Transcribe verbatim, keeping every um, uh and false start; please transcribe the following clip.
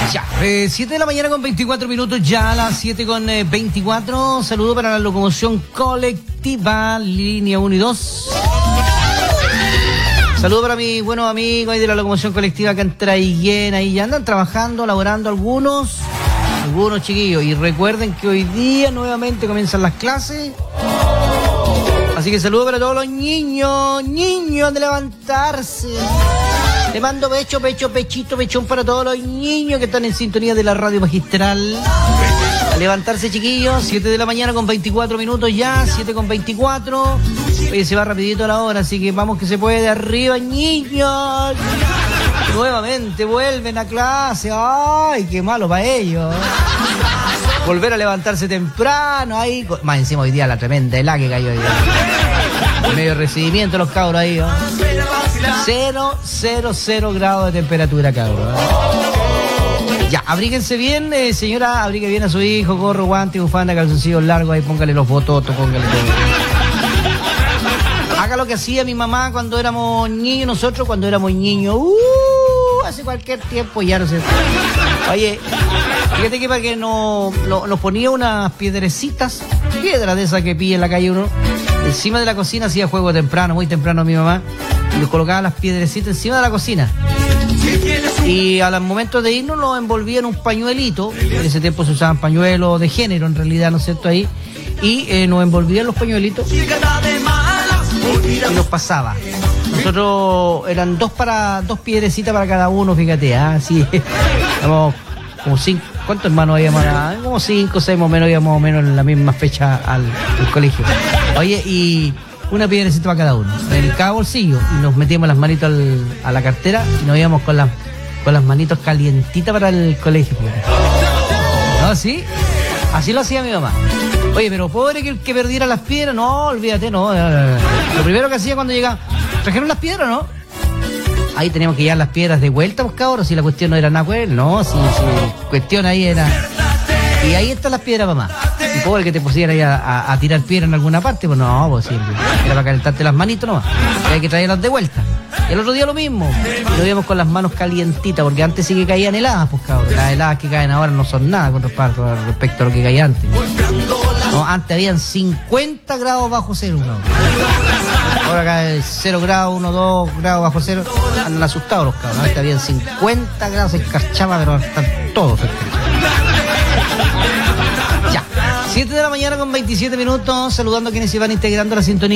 Ya, eh, siete de la mañana con veinticuatro minutos, ya a las siete con eh, veinticuatro. Saludo para la locomoción colectiva, línea uno y dos. Saludo para mis buenos amigos ahí de la locomoción colectiva que han traído ahí, ya andan trabajando, laborando algunos, algunos chiquillos. Y recuerden que hoy día nuevamente comienzan las clases. Así que saludo para todos los niños, niños de levantarse. Le mando pecho, pecho, pechito, pechón para todos los niños que están en sintonía de la radio magistral. A levantarse, chiquillos, siete de la mañana con veinticuatro minutos ya, siete con veinticuatro. Oye, se va rapidito la hora, así que vamos que se puede. Arriba, niños. Nuevamente vuelven a clase. Ay, qué malo para ellos. Volver a levantarse temprano, ahí. Más encima hoy día la tremenda helada que cayó hoy día. Medio recibimiento los cabros ahí, ¿no? Cero, cero, cero grados de temperatura, cabros. Ya, abríguense bien, eh, señora, abrigue bien a su hijo, gorro, guante, bufanda, calzoncillos largos, ahí póngale los bototos, póngale todo. Haga lo que hacía mi mamá cuando éramos niños, nosotros cuando éramos niños, uh, hace cualquier tiempo, ya no sé. Oye, fíjate que para que no, no, nos ponía unas piedrecitas, piedras de esas que pilla en la calle uno, encima de la cocina. Hacía juego temprano, muy temprano mi mamá, y nos colocaba las piedrecitas encima de la cocina. Y a los momentos de irnos nos envolvía en un pañuelito. En ese tiempo se usaban pañuelos de género, en realidad, ¿no es cierto? Ahí. Y eh, nos envolvían los pañuelitos y nos pasaba. Nosotros eran dos para dos piedrecitas para cada uno, fíjate, así. ¿eh? Éramos como cinco. ¿Cuántos hermanos habíamos? Como cinco, seis más o menos, íbamos más o menos en la misma fecha al, al colegio. Oye, y una piedrecita para cada uno, en cada bolsillo, y nos metíamos las manitos al, a la cartera y nos íbamos con las con las manitos calientitas para el colegio. ¿No? ¿Sí? Así lo hacía mi mamá. Oye, pero pobre que el que perdiera las piedras, no, olvídate, no. Lo primero que hacía cuando llegaba, ¿trajeron las piedras, no? Ahí teníamos que llevar las piedras de vuelta, pues cabros, si la cuestión no era nada, pues, no, si, si cuestión ahí era. Y ahí están las piedras, mamá. Y pobre que te pusieras ahí a, a, a tirar piedras en alguna parte, pues no, pues siempre. Era para calentarte las manitos nomás. Y hay que traerlas de vuelta. Y el otro día lo mismo. Y lo íbamos con las manos calientitas, porque antes sí que caían heladas, pues cabrón. Las heladas que caen ahora no son nada con respecto a lo que caía antes. No, antes habían cincuenta grados bajo cero, cabrón. Ahora cae cero grados, uno, dos grados bajo cero. Andan asustados los cabros. Antes habían cincuenta grados, se escarchaba, pero ahora están todos escarchados. Ya, siete de la mañana con veintisiete minutos, saludando a quienes se van integrando a la sintonía.